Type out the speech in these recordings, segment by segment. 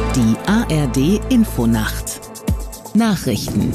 Die ARD Infonacht Nachrichten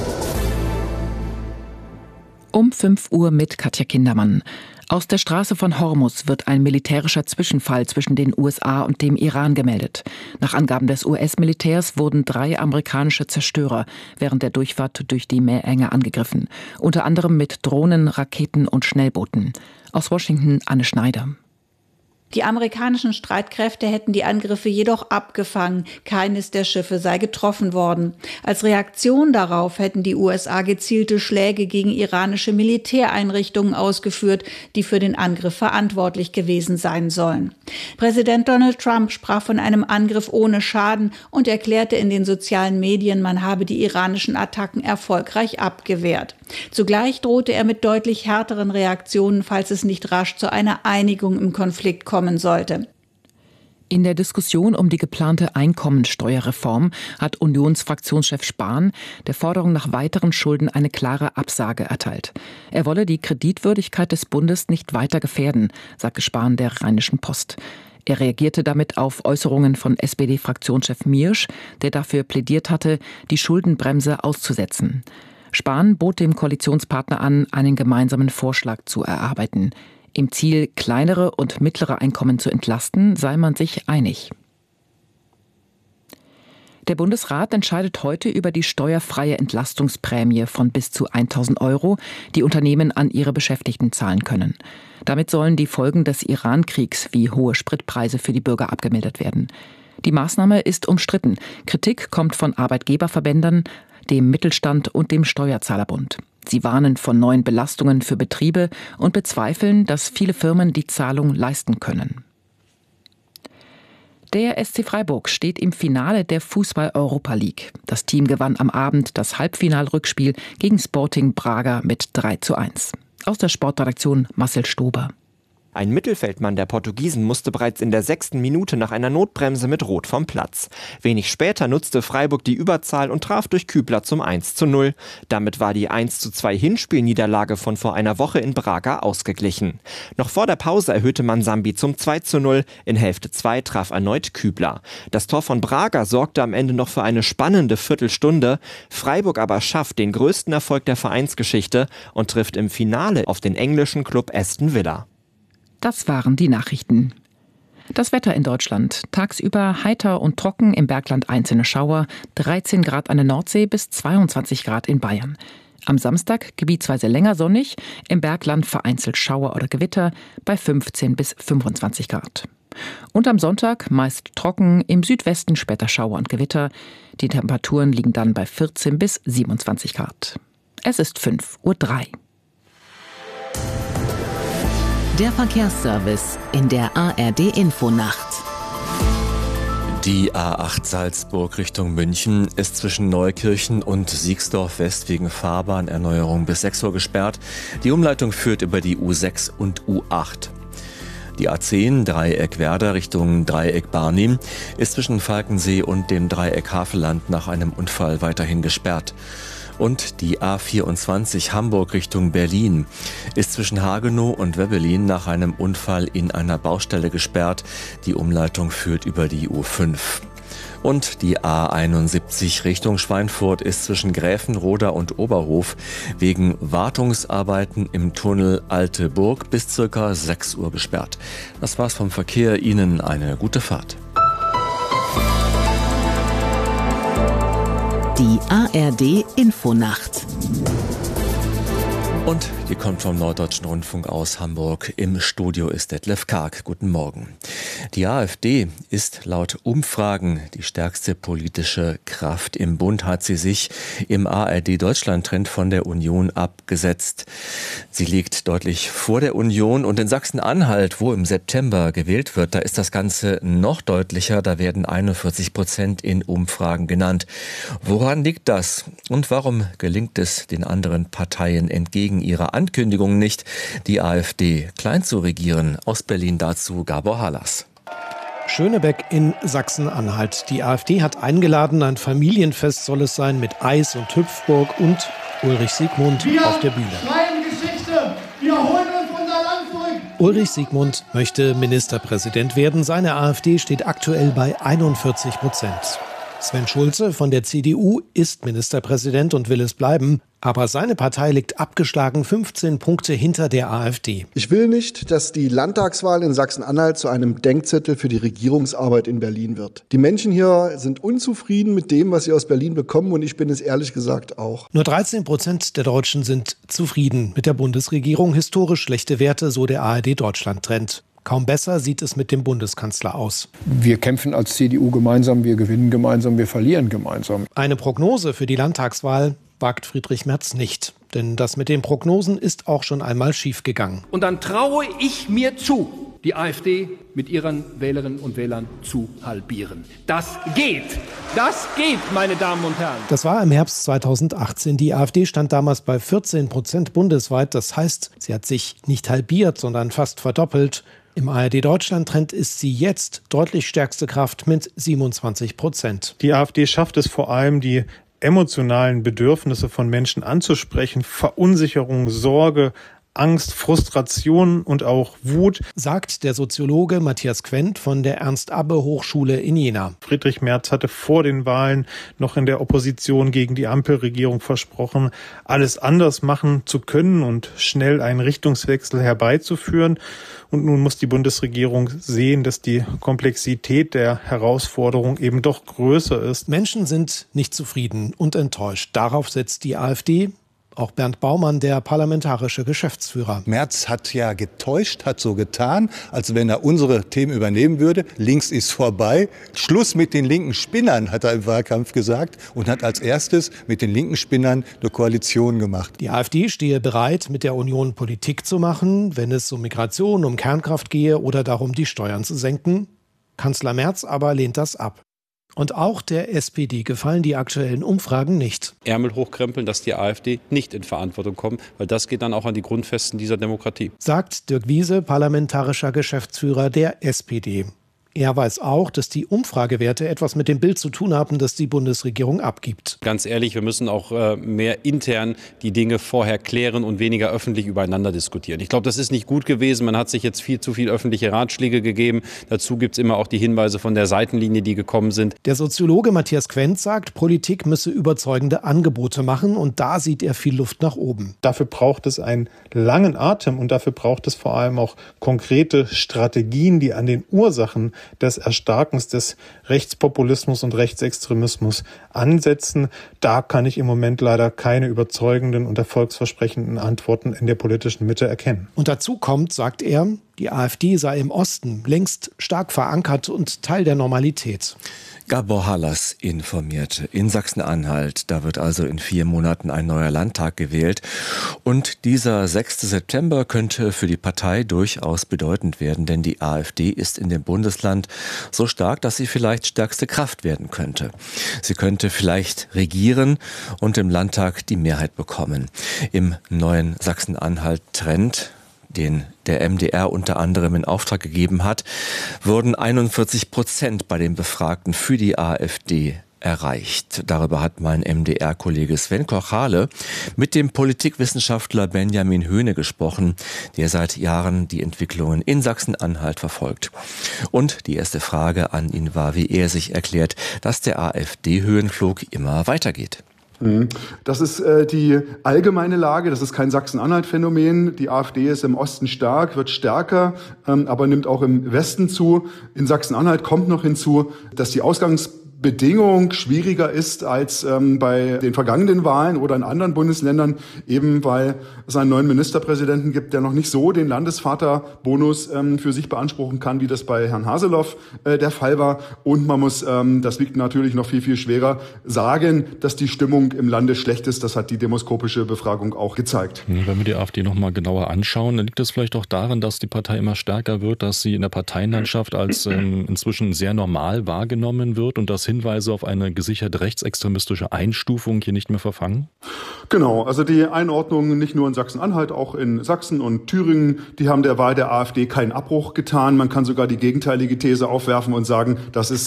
Um 5 Uhr mit Katja Kindermann. Aus der Straße von Hormuz wird ein militärischer Zwischenfall zwischen den USA und dem Iran gemeldet. Nach Angaben des US-Militärs wurden 3 amerikanische Zerstörer während der Durchfahrt durch die Meerenge angegriffen. Unter anderem mit Drohnen, Raketen und Schnellbooten. Aus Washington Anne Schneider. Die amerikanischen Streitkräfte hätten die Angriffe jedoch abgefangen. Keines der Schiffe sei getroffen worden. Als Reaktion darauf hätten die USA gezielte Schläge gegen iranische Militäreinrichtungen ausgeführt, die für den Angriff verantwortlich gewesen sein sollen. Präsident Donald Trump sprach von einem Angriff ohne Schaden und erklärte in den sozialen Medien, man habe die iranischen Attacken erfolgreich abgewehrt. Zugleich drohte er mit deutlich härteren Reaktionen, falls es nicht rasch zu einer Einigung im Konflikt kommen sollte. In der Diskussion um die geplante Einkommensteuerreform hat Unionsfraktionschef Spahn der Forderung nach weiteren Schulden eine klare Absage erteilt. Er wolle die Kreditwürdigkeit des Bundes nicht weiter gefährden, sagte Spahn der Rheinischen Post. Er reagierte damit auf Äußerungen von SPD-Fraktionschef Miersch, der dafür plädiert hatte, die Schuldenbremse auszusetzen. Spahn bot dem Koalitionspartner an, einen gemeinsamen Vorschlag zu erarbeiten. Im Ziel, kleinere und mittlere Einkommen zu entlasten, sei man sich einig. Der Bundesrat entscheidet heute über die steuerfreie Entlastungsprämie von bis zu 1.000 €, die Unternehmen an ihre Beschäftigten zahlen können. Damit sollen die Folgen des Iran-Kriegs wie hohe Spritpreise für die Bürger abgemildert werden. Die Maßnahme ist umstritten. Kritik kommt von Arbeitgeberverbänden, dem Mittelstand und dem Steuerzahlerbund. Sie warnen vor neuen Belastungen für Betriebe und bezweifeln, dass viele Firmen die Zahlung leisten können. Der SC Freiburg steht im Finale der Fußball-Europa League. Das Team gewann am Abend das Halbfinalrückspiel gegen Sporting Braga mit 3:1. Aus der Sportredaktion Marcel Stober. Ein Mittelfeldmann der Portugiesen musste bereits in der 6. Minute nach einer Notbremse mit Rot vom Platz. Wenig später nutzte Freiburg die Überzahl und traf durch Kübler zum 1:0. Damit war die 1:2 Hinspielniederlage von vor einer Woche in Braga ausgeglichen. Noch vor der Pause erhöhte man Sambi zum 2:0. In Hälfte 2 traf erneut Kübler. Das Tor von Braga sorgte am Ende noch für eine spannende Viertelstunde. Freiburg aber schafft den größten Erfolg der Vereinsgeschichte und trifft im Finale auf den englischen Klub Aston Villa. Das waren die Nachrichten. Das Wetter in Deutschland. Tagsüber heiter und trocken, im Bergland einzelne Schauer, 13 Grad an der Nordsee bis 22 Grad in Bayern. Am Samstag gebietsweise länger sonnig, im Bergland vereinzelt Schauer oder Gewitter bei 15 bis 25 Grad. Und am Sonntag meist trocken, im Südwesten später Schauer und Gewitter. Die Temperaturen liegen dann bei 14 bis 27 Grad. Es ist 5:03 Uhr. Der Verkehrsservice in der ARD Infonacht. Die A8 Salzburg Richtung München ist zwischen Neukirchen und Siegsdorf West wegen Fahrbahnerneuerung bis 6 Uhr gesperrt. Die Umleitung führt über die U6 und U8. Die A10 Dreieck Werder Richtung Dreieck Barnim ist zwischen Falkensee und dem Dreieck Havelland nach einem Unfall weiterhin gesperrt. Und die A24 Hamburg Richtung Berlin ist zwischen Hagenow und Webbelin nach einem Unfall in einer Baustelle gesperrt. Die Umleitung führt über die U5. Und die A71 Richtung Schweinfurt ist zwischen Gräfenroda und Oberhof wegen Wartungsarbeiten im Tunnel Alte Burg bis ca. 6 Uhr gesperrt. Das war's vom Verkehr. Ihnen eine gute Fahrt. Die ARD Infonacht. Und die kommt vom Norddeutschen Rundfunk aus Hamburg. Im Studio ist Detlef Karg. Guten Morgen. Die AfD ist laut Umfragen die stärkste politische Kraft im Bund, hat sie sich im ARD-Deutschland-Trend von der Union abgesetzt. Sie liegt deutlich vor der Union und in Sachsen-Anhalt, wo im September gewählt wird, da ist das Ganze noch deutlicher. Da werden 41% in Umfragen genannt. Woran liegt das? Und warum gelingt es den anderen Parteien entgegen ihrer Ankündigungen nicht, die AfD klein zu regieren? Aus Berlin dazu Gabor Halas. Schönebeck in Sachsen-Anhalt. Die AfD hat eingeladen, ein Familienfest soll es sein mit Eis und Hüpfburg und Ulrich Siegmund auf der Bühne. Wir schreiben Geschichte, wir holen uns unser Land zurück. Ulrich Siegmund möchte Ministerpräsident werden. Seine AfD steht aktuell bei 41%. Sven Schulze von der CDU ist Ministerpräsident und will es bleiben. Aber seine Partei liegt abgeschlagen 15 Punkte hinter der AfD. Ich will nicht, dass die Landtagswahl in Sachsen-Anhalt zu einem Denkzettel für die Regierungsarbeit in Berlin wird. Die Menschen hier sind unzufrieden mit dem, was sie aus Berlin bekommen, und ich bin es ehrlich gesagt auch. Nur 13% der Deutschen sind zufrieden mit der Bundesregierung. Historisch schlechte Werte, so der ARD-Deutschland-Trend. Kaum besser sieht es mit dem Bundeskanzler aus. Wir kämpfen als CDU gemeinsam, wir gewinnen gemeinsam, wir verlieren gemeinsam. Eine Prognose für die Landtagswahl wagt Friedrich Merz nicht. Denn das mit den Prognosen ist auch schon einmal schiefgegangen. Und dann traue ich mir zu, die AfD mit ihren Wählerinnen und Wählern zu halbieren. Das geht, meine Damen und Herren. Das war im Herbst 2018. Die AfD stand damals bei 14% bundesweit. Das heißt, sie hat sich nicht halbiert, sondern fast verdoppelt. Im ARD-Deutschland-Trend ist sie jetzt deutlich stärkste Kraft mit 27%. Die AfD schafft es vor allem, die emotionalen Bedürfnisse von Menschen anzusprechen, Verunsicherung, Sorge, Angst, Frustration und auch Wut, sagt der Soziologe Matthias Quent von der Ernst-Abbe-Hochschule in Jena. Friedrich Merz hatte vor den Wahlen noch in der Opposition gegen die Ampelregierung versprochen, alles anders machen zu können und schnell einen Richtungswechsel herbeizuführen. Und nun muss die Bundesregierung sehen, dass die Komplexität der Herausforderung eben doch größer ist. Menschen sind nicht zufrieden und enttäuscht. Darauf setzt die AfD. Auch Bernd Baumann, der parlamentarische Geschäftsführer. Merz hat ja getäuscht, hat so getan, als wenn er unsere Themen übernehmen würde. Links ist vorbei. Schluss mit den linken Spinnern, hat er im Wahlkampf gesagt, und hat als erstes mit den linken Spinnern eine Koalition gemacht. Die AfD stehe bereit, mit der Union Politik zu machen, wenn es um Migration, um Kernkraft gehe oder darum, die Steuern zu senken. Kanzler Merz aber lehnt das ab. Und auch der SPD gefallen die aktuellen Umfragen nicht. Ärmel hochkrempeln, dass die AfD nicht in Verantwortung kommt, weil das geht dann auch an die Grundfesten dieser Demokratie. Sagt Dirk Wiese, parlamentarischer Geschäftsführer der SPD. Er weiß auch, dass die Umfragewerte etwas mit dem Bild zu tun haben, das die Bundesregierung abgibt. Ganz ehrlich, wir müssen auch mehr intern die Dinge vorher klären und weniger öffentlich übereinander diskutieren. Ich glaube, das ist nicht gut gewesen. Man hat sich jetzt viel zu viel öffentliche Ratschläge gegeben. Dazu gibt es immer auch die Hinweise von der Seitenlinie, die gekommen sind. Der Soziologe Matthias Quent sagt, Politik müsse überzeugende Angebote machen, und da sieht er viel Luft nach oben. Dafür braucht es einen langen Atem und dafür braucht es vor allem auch konkrete Strategien, die an den Ursachen des Erstarkens des Rechtspopulismus und Rechtsextremismus ansetzen. Da kann ich im Moment leider keine überzeugenden und erfolgsversprechenden Antworten in der politischen Mitte erkennen. Und dazu kommt, sagt er, die AfD sei im Osten längst stark verankert und Teil der Normalität. Gabor Hallas informierte. In Sachsen-Anhalt, da wird also in 4 Monaten ein neuer Landtag gewählt. Und dieser 6. September könnte für die Partei durchaus bedeutend werden, denn die AfD ist in dem Bundesland so stark, dass sie vielleicht stärkste Kraft werden könnte. Sie könnte vielleicht regieren und im Landtag die Mehrheit bekommen. Im neuen Sachsen-Anhalt-Trend, den der MDR unter anderem in Auftrag gegeben hat, wurden 41% bei den Befragten für die AfD erreicht. Darüber hat mein MDR-Kollege Sven Kochale mit dem Politikwissenschaftler Benjamin Höhne gesprochen, der seit Jahren die Entwicklungen in Sachsen-Anhalt verfolgt. Und die erste Frage an ihn war, wie er sich erklärt, dass der AfD-Höhenflug immer weitergeht. Das ist die allgemeine Lage, das ist kein Sachsen-Anhalt-Phänomen. Die AfD ist im Osten stark, wird stärker, aber nimmt auch im Westen zu. In Sachsen-Anhalt kommt noch hinzu, dass die Ausgangsbedingung schwieriger ist als bei den vergangenen Wahlen oder in anderen Bundesländern, eben weil es einen neuen Ministerpräsidenten gibt, der noch nicht so den Landesvaterbonus für sich beanspruchen kann, wie das bei Herrn Haseloff der Fall war. Und man muss, das wiegt natürlich noch viel, viel schwerer, sagen, dass die Stimmung im Lande schlecht ist. Das hat die demoskopische Befragung auch gezeigt. Wenn wir die AfD noch mal genauer anschauen, dann liegt es vielleicht auch daran, dass die Partei immer stärker wird, dass sie in der Parteienlandschaft als inzwischen sehr normal wahrgenommen wird und dass Hinweise auf eine gesicherte rechtsextremistische Einstufung hier nicht mehr verfangen? Genau, also die Einordnung nicht nur in Sachsen-Anhalt, auch in Sachsen und Thüringen, die haben der Wahl der AfD keinen Abbruch getan. Man kann sogar die gegenteilige These aufwerfen und sagen, das ist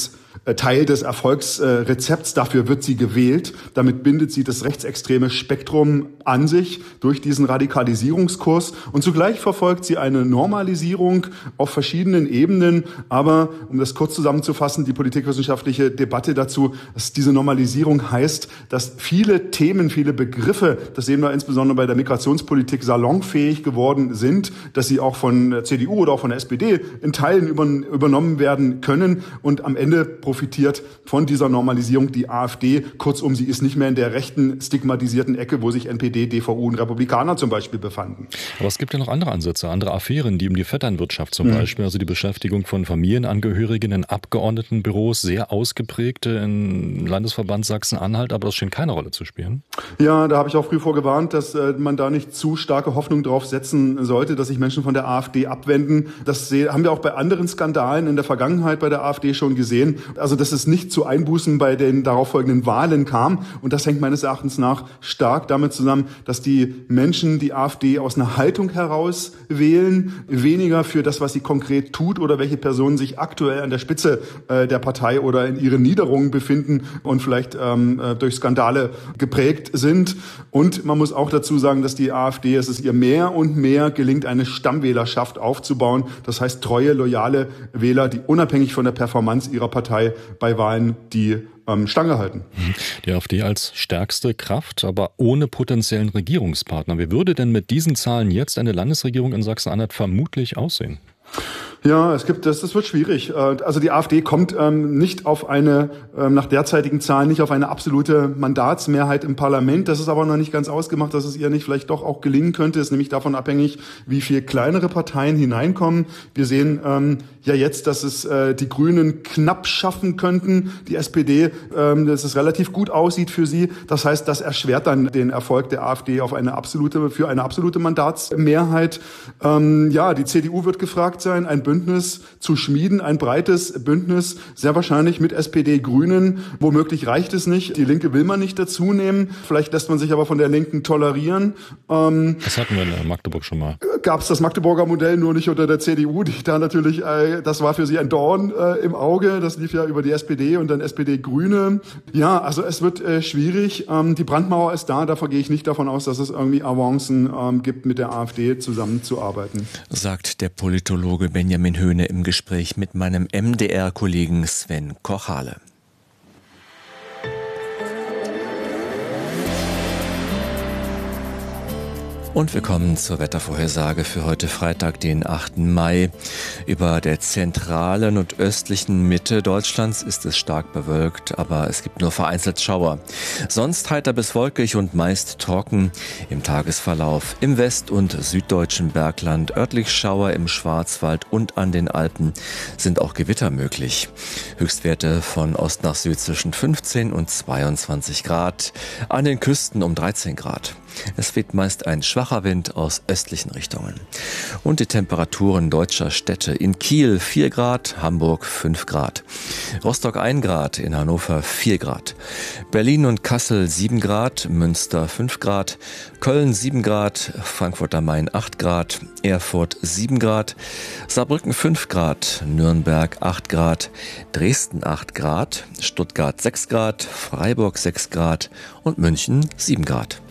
Teil des Erfolgsrezepts. Dafür wird sie gewählt. Damit bindet sie das rechtsextreme Spektrum an sich durch diesen Radikalisierungskurs. Und zugleich verfolgt sie eine Normalisierung auf verschiedenen Ebenen. Aber um das kurz zusammenzufassen, die politikwissenschaftliche Debatte dazu, dass diese Normalisierung heißt, dass viele Themen, viele Begriffe, das sehen wir insbesondere bei der Migrationspolitik, salonfähig geworden sind, dass sie auch von der CDU oder auch von der SPD in Teilen übernommen werden können. Und am Ende profitiert von dieser Normalisierung die AfD. Kurzum, sie ist nicht mehr in der rechten stigmatisierten Ecke, wo sich NPD, DVU und Republikaner zum Beispiel befanden. Aber es gibt ja noch andere Ansätze, andere Affären, die um die Vetternwirtschaft zum Beispiel, also die Beschäftigung von Familienangehörigen in Abgeordnetenbüros, sehr ausgeprägt im Landesverband Sachsen-Anhalt, aber das scheint keine Rolle zu spielen. Ja, da habe ich auch früh vorgewarnt, dass man da nicht zu starke Hoffnung drauf setzen sollte, dass sich Menschen von der AfD abwenden. Das haben wir auch bei anderen Skandalen in der Vergangenheit bei der AfD schon gesehen. Also, dass es nicht zu Einbußen bei den darauffolgenden Wahlen kam. Und das hängt meines Erachtens nach stark damit zusammen, dass die Menschen die AfD aus einer Haltung heraus wählen, weniger für das, was sie konkret tut oder welche Personen sich aktuell an der Spitze der Partei oder in ihren Niederungen befinden und vielleicht durch Skandale geprägt sind. Und man muss auch dazu sagen, dass die AfD, es ist ihr mehr und mehr gelingt, eine Stammwählerschaft aufzubauen. Das heißt, treue, loyale Wähler, die unabhängig von der Performance ihrer Partei bei Wahlen die Stange halten. Die AfD als stärkste Kraft, aber ohne potenziellen Regierungspartner. Wie würde denn mit diesen Zahlen jetzt eine Landesregierung in Sachsen-Anhalt vermutlich aussehen? Ja, das wird schwierig. Also die AfD kommt nicht auf eine, nach derzeitigen Zahlen, nicht auf eine absolute Mandatsmehrheit im Parlament. Das ist aber noch nicht ganz ausgemacht, dass es ihr nicht vielleicht doch auch gelingen könnte. Ist nämlich davon abhängig, wie viel kleinere Parteien hineinkommen. Wir sehen ja jetzt, dass es die Grünen knapp schaffen könnten. Die SPD, dass es relativ gut aussieht für sie. Das heißt, das erschwert dann den Erfolg der AfD für eine absolute Mandatsmehrheit. Ja, die CDU wird gefragt sein, ein Bündnis zu schmieden, ein breites Bündnis, sehr wahrscheinlich mit SPD, Grünen. Womöglich reicht es nicht. Die Linke will man nicht dazu nehmen. Vielleicht lässt man sich aber von der Linken tolerieren. Das hatten wir in Magdeburg schon mal. Gab es das Magdeburger Modell nur nicht unter der CDU, die da natürlich, das war für sie ein Dorn im Auge. Das lief ja über die SPD und dann SPD-Grüne. Ja, also es wird schwierig. Die Brandmauer ist da. Davor gehe ich nicht davon aus, dass es irgendwie Avancen gibt, mit der AfD zusammenzuarbeiten. Sagt der Politologe Benjamin Höhne im Gespräch mit meinem MDR-Kollegen Sven Kochale. Und wir kommen zur Wettervorhersage für heute Freitag, den 8. Mai. Über der zentralen und östlichen Mitte Deutschlands ist es stark bewölkt, aber es gibt nur vereinzelt Schauer. Sonst heiter bis wolkig und meist trocken im Tagesverlauf. Im west- und süddeutschen Bergland örtlich Schauer im Schwarzwald und an den Alpen sind auch Gewitter möglich. Höchstwerte von Ost nach Süd zwischen 15 und 22 Grad, an den Küsten um 13 Grad. Es weht meist ein schwacher Wind aus östlichen Richtungen. Und die Temperaturen deutscher Städte: in Kiel 4 Grad, Hamburg 5 Grad, Rostock 1 Grad, in Hannover 4 Grad, Berlin und Kassel 7 Grad, Münster 5 Grad, Köln 7 Grad, Frankfurt am Main 8 Grad, Erfurt 7 Grad, Saarbrücken 5 Grad, Nürnberg 8 Grad, Dresden 8 Grad, Stuttgart 6 Grad, Freiburg 6 Grad und München 7 Grad.